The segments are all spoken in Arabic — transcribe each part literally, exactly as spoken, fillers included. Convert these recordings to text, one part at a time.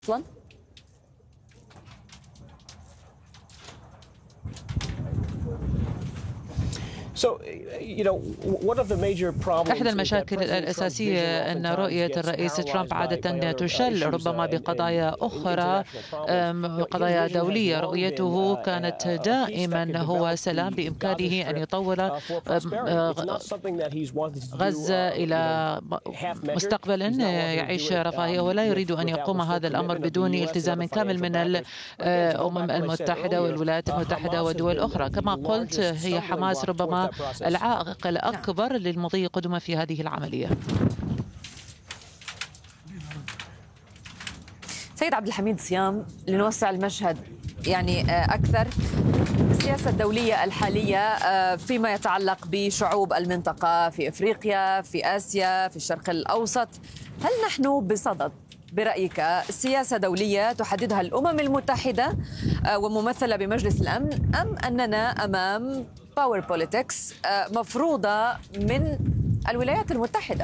اصلا. إحدى المشاكل الأساسية أن رؤية الرئيس ترامب عادة تشل ربما بقضايا أخرى، قضايا دولية. رؤيته كانت دائما هو سلام، بإمكانه أن يطور غزة إلى مستقبل يعيش رفاهية، ولا يريد أن يقوم هذا الأمر بدون التزام كامل من الأمم المتحدة والولايات المتحدة ودول أخرى. كما قلت، هي حماس ربما العائق الأكبر للمضي قدما في هذه العملية. سيد عبد الحميد صيام، لنوسع المشهد يعني أكثر، السياسة الدولية الحالية فيما يتعلق بشعوب المنطقة في أفريقيا، في آسيا، في الشرق الأوسط، هل نحن بصدد برأيك سياسة دولية تحددها الأمم المتحدة وممثلة بمجلس الأمن، أم أننا أمام باور بوليتكس مفروضة من الولايات المتحدة؟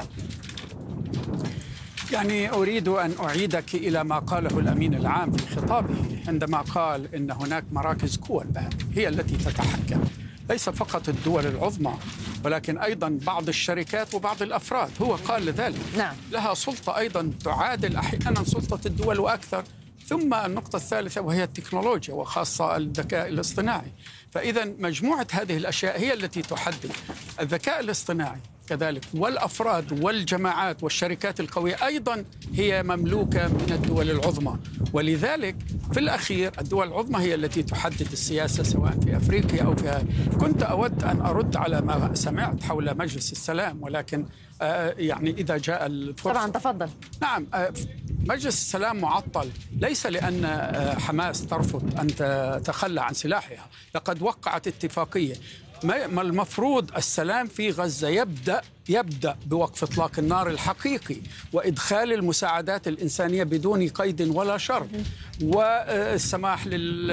يعني أريد أن أعيدك إلى ما قاله الأمين العام في خطابه عندما قال إن هناك مراكز قوى الآن هي التي تتحكم، ليس فقط الدول العظمى ولكن أيضا بعض الشركات وبعض الأفراد. هو قال ذلك. نعم. لها سلطة أيضا تعادل أحيانا سلطة الدول وأكثر. ثم النقطة الثالثة وهي التكنولوجيا وخاصة الذكاء الاصطناعي. فإذا مجموعة هذه الأشياء هي التي تحدد الذكاء الاصطناعي كذلك، والأفراد والجماعات والشركات القوية أيضا هي مملوكة من الدول العظمى. ولذلك في الأخير الدول العظمى هي التي تحدد السياسة سواء في أفريقيا أو في. كنت أود أن أرد على ما سمعت حول مجلس السلام، ولكن آه يعني إذا جاء الفرصة. طبعا تفضل. نعم، آه مجلس السلام معطل ليس لأن آه حماس ترفض أن تتخلى عن سلاحها، لقد وقعت اتفاقية. ما المفروض السلام في غزة يبدأ يبدأ بوقف إطلاق النار الحقيقي وإدخال المساعدات الإنسانية بدون قيد ولا شرط، والسماح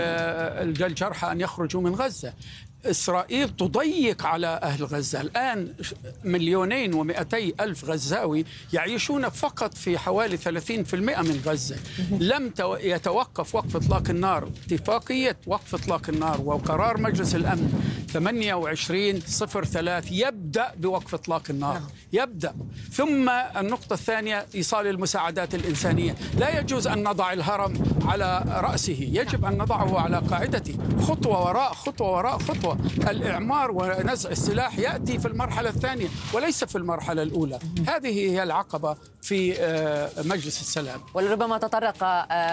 للجرحى أن يخرجوا من غزة. إسرائيل تضيق على أهل غزة الآن، مليونين ومئتي ألف غزاوي يعيشون فقط في حوالي ثلاثين بالمئة من غزة. لم يتوقف وقف إطلاق النار. اتفاقية وقف إطلاق النار وقرار مجلس الأمن ثمانية وعشرين صفر ثلاثة يبدأ بوقف إطلاق النار، يبدأ. ثم النقطة الثانية إيصال المساعدات الإنسانية. لا يجوز أن نضع الهرم على رأسه، يجب أن نضعه على قاعدته، خطوة وراء خطوة وراء خطوة. الإعمار ونزع السلاح يأتي في المرحلة الثانية وليس في المرحلة الأولى. هذه هي العقبة في مجلس السلام. ولربما تطرق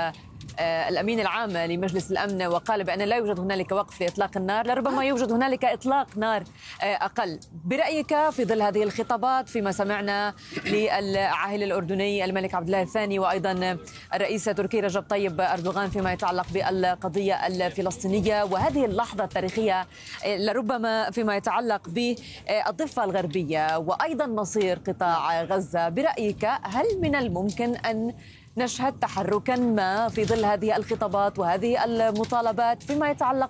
الأمين العام لمجلس الأمن وقال بأن لا يوجد هنالك وقف لإطلاق النار، لربما يوجد هنالك إطلاق نار أقل. برأيك في ظل هذه الخطابات، فيما سمعنا للعاهل الأردني الملك عبد الله الثاني وأيضا الرئيس التركي رجب طيب أردوغان فيما يتعلق بالقضية الفلسطينية، وهذه اللحظة التاريخية لربما فيما يتعلق بالضفة الغربية وأيضا مصير قطاع غزة، برأيك هل من الممكن أن نشهد تحركا ما في ظل هذه الخطابات وهذه المطالبات فيما يتعلق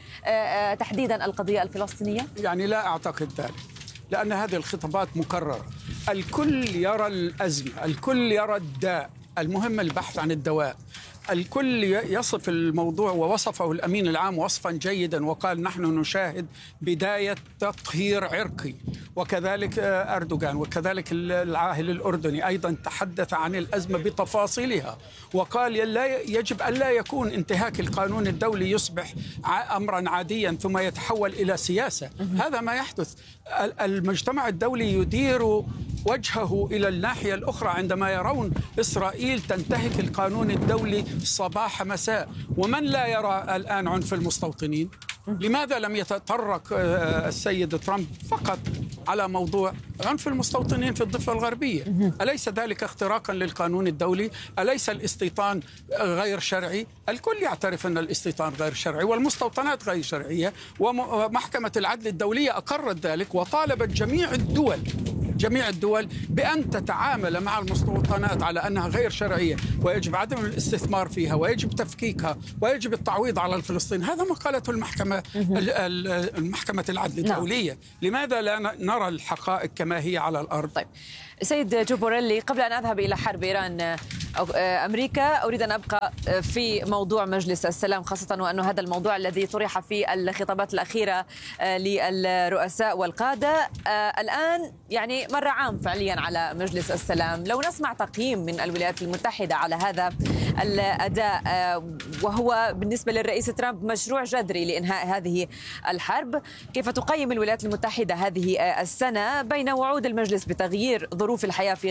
بتحديدا القضية الفلسطينية؟ يعني لا أعتقد ذلك، لأن هذه الخطابات مكررة. الكل يرى الأزمة، الكل يرى الداء، المهم البحث عن الدواء. الكل يصف الموضوع، ووصفه الأمين العام وصفا جيدا وقال نحن نشاهد بداية تطهير عرقي. وكذلك أردوغان وكذلك العاهل الأردني أيضا تحدث عن الأزمة بتفاصيلها وقال لا يجب أن لا يكون انتهاك القانون الدولي يصبح أمرا عاديا ثم يتحول إلى سياسة. هذا ما يحدث. المجتمع الدولي يدير وجهه إلى الناحية الأخرى عندما يرون إسرائيل تنتهك القانون الدولي صباح مساء. ومن لا يرى الآن عنف المستوطنين؟ لماذا لم يتطرق السيد ترامب فقط على موضوع عنف المستوطنين في الضفة الغربية؟ أليس ذلك اختراقا للقانون الدولي؟ أليس الاستيطان غير شرعي؟ الكل يعترف أن الاستيطان غير شرعي والمستوطنات غير شرعية، ومحكمة العدل الدولية أقرت ذلك وطالبت جميع الدول جميع الدول بأن تتعامل مع المستوطنات على أنها غير شرعية ويجب عدم الاستثمار فيها ويجب تفكيكها ويجب التعويض على الفلسطينيين. هذا ما قالته المحكمة المحكمة العدل الدولية. لماذا لا نرى الحقائق كما هي على الأرض؟ طيب. سيد جو بوريلي، قبل أن أذهب إلى حرب إيران أمريكا أريد أن أبقى في موضوع مجلس السلام، خاصة وأن هذا الموضوع الذي طرح في الخطابات الأخيرة للرؤساء والقادة الآن يعني مر عام فعليا على مجلس السلام. لو نسمع تقييم من الولايات المتحدة على هذا الأداء، وهو بالنسبة للرئيس ترامب مشروع جذري لإنهاء هذه الحرب، كيف تقيم الولايات المتحدة هذه السنة بين وعود المجلس بتغيير ظروف الحياة في